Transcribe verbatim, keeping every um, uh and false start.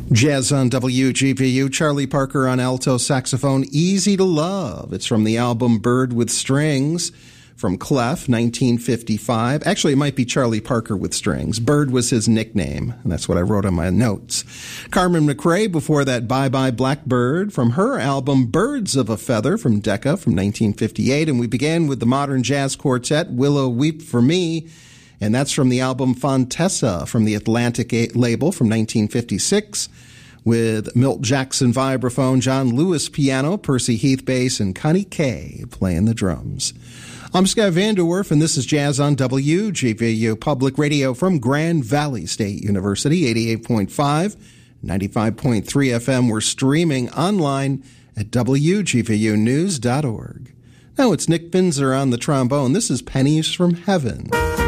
Jazz on W G V U, Charlie Parker on alto saxophone, Easy to Love. It's from the album Bird with Strings from Clef, nineteen fifty-five. Actually, it might be Charlie Parker with Strings. Bird was his nickname, and that's what I wrote on my notes. Carmen McRae, before that, Bye Bye Blackbird from her album Birds of a Feather from Decca from nineteen fifty-eight. And we began with the modern jazz quartet Willow Weep for Me, and that's from the album Fontessa from the Atlantic label from nineteen fifty-six, with Milt Jackson vibraphone, John Lewis piano, Percy Heath bass, and Connie Kay playing the drums. I'm Scott Vanderwerf, and this is Jazz on W G V U Public Radio from Grand Valley State University, eighty-eight point five, ninety-five point three F M. We're streaming online at W G V U news dot org. Now it's Nick Finzer on the trombone. This is Pennies from Heaven.